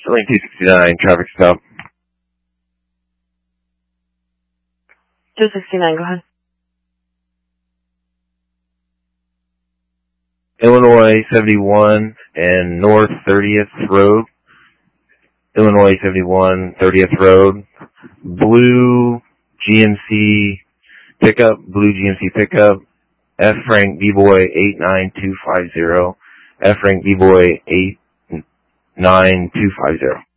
Lane 269, traffic stop. 269, go ahead. Illinois 71 and North 30th Road. Illinois 71, 30th Road. Blue GMC pickup, F Frank B-Boy 89250, F Frank B-Boy 89250.